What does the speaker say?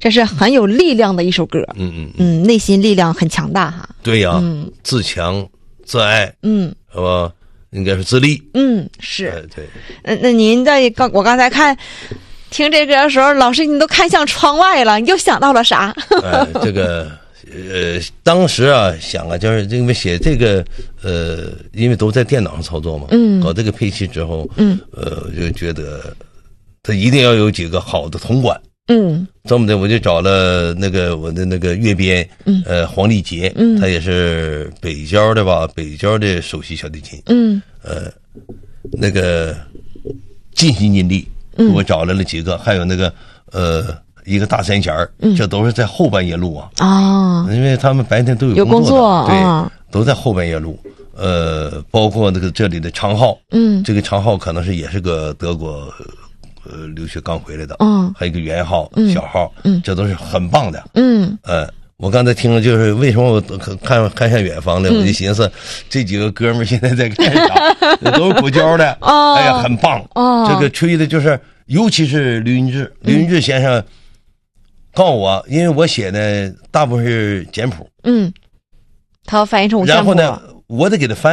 这是很有力量的一首歌。内心力量很强大哈。 对呀，自强自爱，是吧？应该是自立。 是。 对。 那您我刚才听这歌的时候，老师你都看向窗外了，你又想到了啥？ 这个当时啊想啊，就是因为写这个因为都在电脑上操作嘛，搞这个配器之后，就觉得他一定要有几个好的铜管。这么的我就找了我的那个乐编，黄立杰，他也是北郊的吧，北郊的首席小提琴，那个尽心尽力，我找来了几个，还有一个大三弦这都是在后半夜录啊，因为他们白天都有工作的，对，都在后半夜录，包括这里的长号，这个长号可能也是个德国留学刚回来的，还有一个圆号、小号，这都是很棒的，我刚才听了，就是为什么我看向远方呢？我就寻思，这几个哥们现在在干啥？都是国交的，哎呀，很棒，这个吹的就是，尤其是刘云志先生告诉我，因为我写的大部分是简谱， 他要翻译成五线谱， 然后呢，我得给他翻。